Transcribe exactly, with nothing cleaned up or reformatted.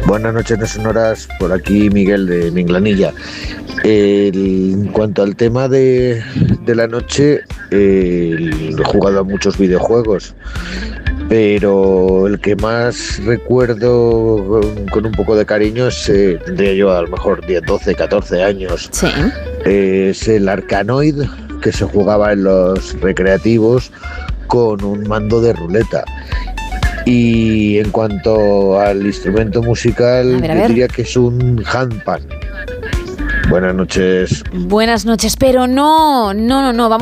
Buenas noches, no sonoras, por aquí Miguel de Minglanilla. El, en cuanto al tema de, de la noche, eh, he jugado a muchos videojuegos, pero el que más recuerdo con, con un poco de cariño es, eh, tendría yo a lo mejor diez, doce, catorce años. Sí. Eh, es el Arkanoid, que se jugaba en los recreativos con un mando de ruleta. Y en cuanto al instrumento musical, A ver, a yo ver. diría que es un handpan. Buenas noches. Buenas noches, pero no, no, no, no, vamos